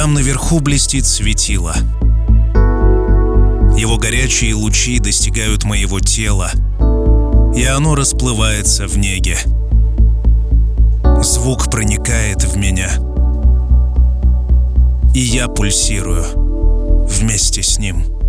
Там наверху блестит светило. Его горячие лучи достигают моего тела, и оно расплывается в неге. Звук проникает в меня, и я пульсирую вместе с ним.